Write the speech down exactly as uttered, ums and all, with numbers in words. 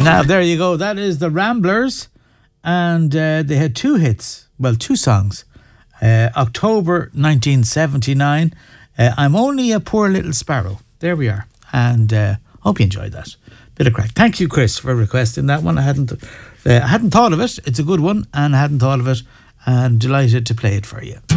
Now, there you go. That is the Ramblers. And uh, they had two hits. Well, two songs. Uh, October nineteen seventy-nine. Uh, I'm Only a Poor Little Sparrow. There we are. And uh, hope you enjoyed that. Bit of crack. Thank you, Chris, for requesting that one. I hadn't, uh, I hadn't thought of it. It's a good one, and I hadn't thought of it. And delighted to play it for you.